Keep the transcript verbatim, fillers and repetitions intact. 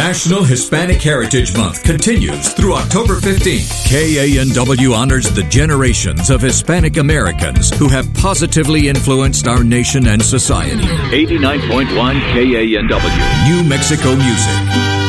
National Hispanic Heritage Month continues through October fifteenth. K A N W honors the generations of Hispanic Americans who have positively influenced our nation and society. eighty-nine point one K A N W, New Mexico Music.